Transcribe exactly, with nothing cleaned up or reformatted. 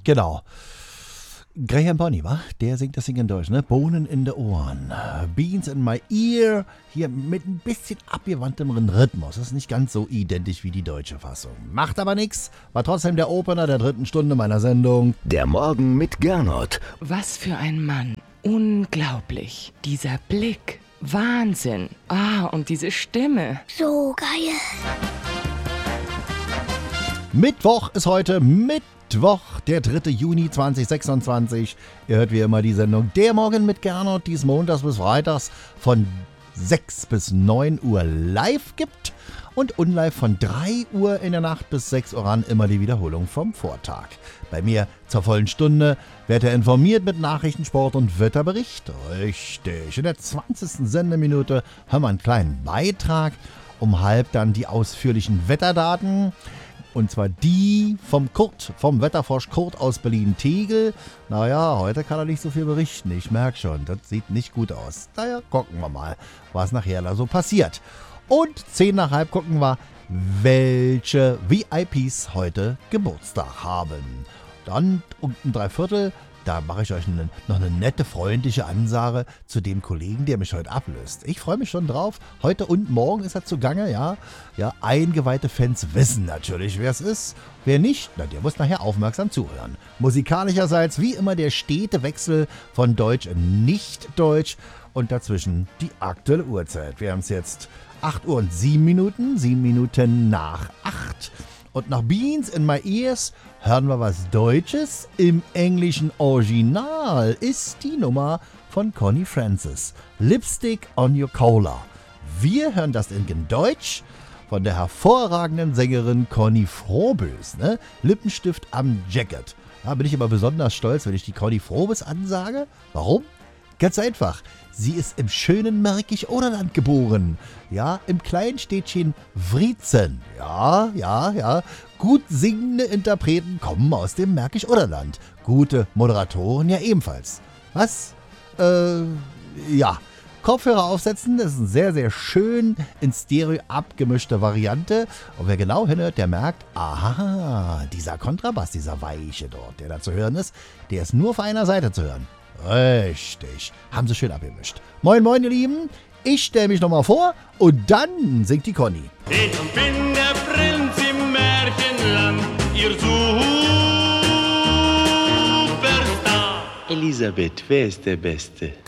Genau. Graham Bonny, wa? Der singt das Ding in Deutsch, ne? Bohnen in den Ohren. Beans in my ear. Hier mit ein bisschen abgewandtem Rhythmus. Das ist nicht ganz so identisch wie die deutsche Fassung. Macht aber nichts. War trotzdem der Opener der dritten Stunde meiner Sendung. Der Morgen mit Gernot. Was für ein Mann. Unglaublich. Dieser Blick. Wahnsinn. Ah, und diese Stimme. So geil. Mittwoch ist heute Mittwoch, der dritte Juni zweitausendsechsundzwanzig. Ihr hört wie immer die Sendung Der Morgen mit Gernot, die es montags bis freitags von sechs bis neun Uhr live gibt und unlive von drei Uhr in der Nacht bis sechs Uhr ran immer die Wiederholung vom Vortag. Bei mir zur vollen Stunde wird er informiert mit Nachrichten, Sport und Wetterbericht. Richtig. In der zwanzigsten Sendeminute haben wir einen kleinen Beitrag. Um halb dann die ausführlichen Wetterdaten. Und zwar die vom Kurt, vom Wetterfrosch Kurt aus Berlin-Tegel. Naja, heute kann er nicht so viel berichten. Ich merke schon, das sieht nicht gut aus. Naja, gucken wir mal, was nachher da so passiert. Und zehn nach halb gucken wir, welche V I Ps heute Geburtstag haben. Dann um ein Dreiviertel, da mache ich euch eine, noch eine nette, freundliche Ansage zu dem Kollegen, der mich heute ablöst. Ich freue mich schon drauf. Heute und morgen ist er zugange, ja. Ja, eingeweihte Fans wissen natürlich, wer es ist. Wer nicht, na, der muss nachher aufmerksam zuhören. Musikalischerseits wie immer der stete Wechsel von Deutsch in Nicht-Deutsch und dazwischen die aktuelle Uhrzeit. Wir haben es jetzt acht Uhr und sieben Minuten, sieben Minuten nach acht. Und nach Beans in my ears hören wir was Deutsches. Im englischen Original ist die Nummer von Connie Francis. Lipstick on your Cola. Wir hören das in Deutsch von der hervorragenden Sängerin Conny Frobös. Ne? Lippenstift am Jacket. Da bin ich immer besonders stolz, wenn ich die Conny Frobös ansage. Warum? Ganz einfach. Sie ist im schönen Märkisch-Oderland geboren. Ja, im kleinen Städtchen Wriezen. Ja, ja, ja. Gut singende Interpreten kommen aus dem Märkisch-Oderland. Gute Moderatoren ja ebenfalls. Was? Äh, ja. Kopfhörer aufsetzen, das ist eine sehr, sehr schön in Stereo abgemischte Variante. Und wer genau hinhört, der merkt, aha, dieser Kontrabass, dieser Weiche dort, der da zu hören ist, der ist nur auf einer Seite zu hören. Richtig. Haben sie schön abgemischt. Moin, moin, ihr Lieben. Ich stelle mich nochmal vor und dann singt die Conny. Ich bin der Prinz im Märchenland, ihr Superstar. Elisabeth, wer ist der Beste?